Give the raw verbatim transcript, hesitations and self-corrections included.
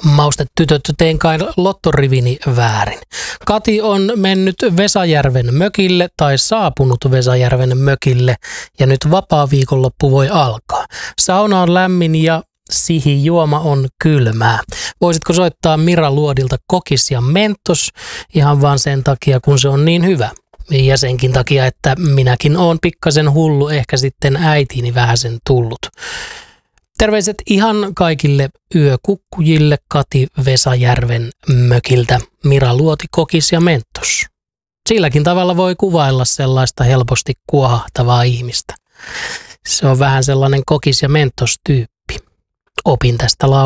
Maustetytöt, tein kai lottorivini väärin. Kati on mennyt Vesajärven mökille tai saapunut Vesajärven mökille ja nyt vapaa viikonloppu voi alkaa. Sauna on lämmin ja sihi juoma on kylmää. Voisitko soittaa Mira Luodilta Kokis ja Mentos ihan vaan sen takia, kun se on niin hyvä. Ja senkin takia, että minäkin oon pikkasen hullu, ehkä sitten äitiini vähäsen tullut. Terveiset ihan kaikille yökukkujille Kati Vesajärven mökiltä, Mira Luoti, Kokis ja Mentos. Silläkin tavalla voi kuvailla sellaista helposti kuohahtavaa ihmistä. Se on vähän sellainen Kokis ja Mentos -tyyppi. Opin tästä laulaa.